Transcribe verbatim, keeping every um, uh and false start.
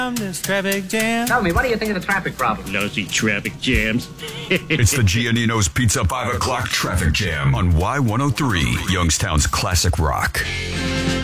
This traffic jam. Tell me, what do you think of the traffic problem? Lousy traffic jams. It's the Giannino's Pizza five o'clock traffic jam on Y one oh three, Youngstown's classic rock.